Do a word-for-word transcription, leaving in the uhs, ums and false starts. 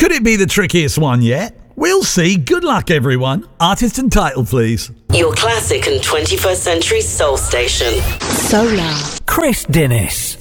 Could it be the trickiest one yet? We'll see. Good luck, everyone. Artist and title, please. Your classic and twenty-first century soul station. Solar. Chris Dennis.